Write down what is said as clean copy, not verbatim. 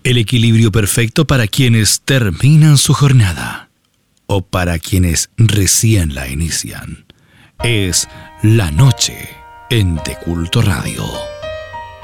El equilibrio perfecto para quienes terminan su jornada o para quienes recién la inician. Es La Noche en De Culto Radio.